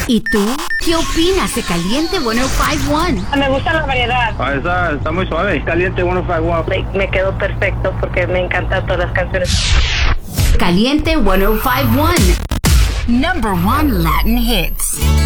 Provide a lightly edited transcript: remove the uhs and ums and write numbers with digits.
¿Y tú? ¿Qué opinas de Caliente 105.1? Me gusta la variedad. Está muy suave. Caliente 105.1. Me quedó perfecto porque me encantan todas las canciones. Caliente 105.1. Number 1 Latin hits.